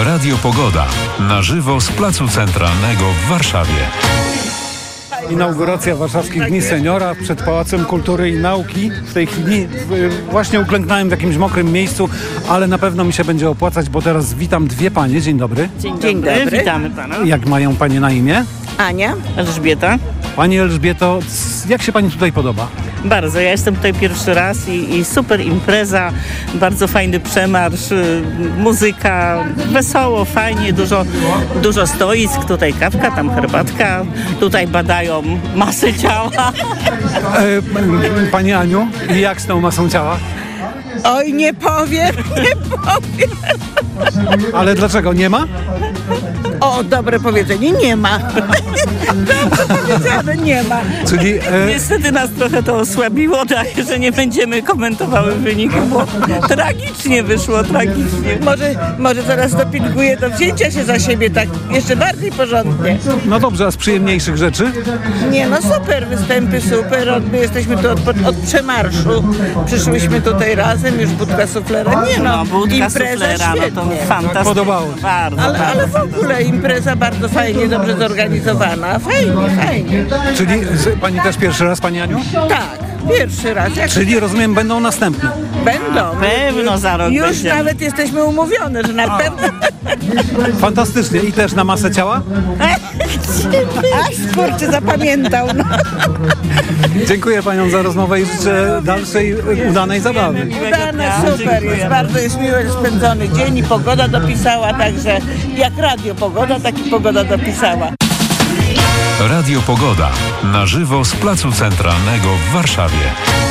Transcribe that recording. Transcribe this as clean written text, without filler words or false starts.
Radio Pogoda. Na żywo z Placu Centralnego w Warszawie. Inauguracja Warszawskich Dni Seniora przed Pałacem Kultury i Nauki. W tej chwili właśnie uklęknąłem w jakimś mokrym miejscu, ale na pewno mi się będzie opłacać, bo teraz witam dwie panie. Dzień dobry. Dzień dobry. Witamy pana. Jak mają panie na imię? Ania. Elżbieta. Pani Elżbieto, jak się pani tutaj podoba? Bardzo. Ja jestem tutaj pierwszy raz i super impreza, bardzo fajny przemarsz, muzyka, wesoło, fajnie, dużo stoisk, tutaj kawka, tam herbatka, tutaj badają masę ciała. Pani Aniu, jak z tą masą ciała? Oj, nie powiem. Ale dlaczego nie ma? O, dobre powiedzenie, nie ma. Dobrze powiedziane, nie ma. Czyli Niestety nas trochę to osłabiło, tak, że nie będziemy komentowały wyniku, bo tragicznie wyszło, tragicznie. Może zaraz dopinguję do wzięcia się za siebie tak jeszcze bardziej porządnie. no dobrze, a z przyjemniejszych rzeczy? Nie, no super, występy super. My jesteśmy tu od przemarszu. Przyszłyśmy tutaj razem, już budka suflera. Nie no, budka impreza suflera, no to świetnie. fantastycznie. Podobało się. Bardzo, Ale w ogóle impreza bardzo fajnie, dobrze zorganizowana. Fajnie. Czyli pani też pierwszy raz, pani Aniu? Tak, pierwszy raz. Czyli rozumiem, będą następne. Będą. pewno za rok Już będziemy. nawet jesteśmy umówione, że na pewno. Fantastycznie. I też na masę ciała? Aż kurczę zapamiętał. No. Dziękuję paniom za rozmowę i życzę dalszej udanej zabawy. Udane, super jest. Bardzo jest miło spędzony dzień i pogoda dopisała, także jak radio pogoda, tak i pogoda dopisała. Radio Pogoda. Na żywo z Placu Centralnego w Warszawie.